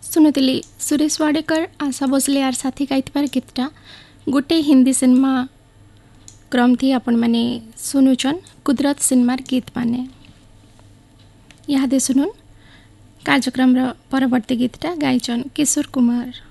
सुनुली सुरेश वाडेकर आशा भोसले यार साथी गाइथबार गीतटा गोटे हिंदी सिनेमा क्रम थी आपण माने सुनुचन कुदरत सिनेमार गीत माने यहाँ सुनुन कार्यक्रम परवर्ती गीतटा गायचन किशोर कुमार।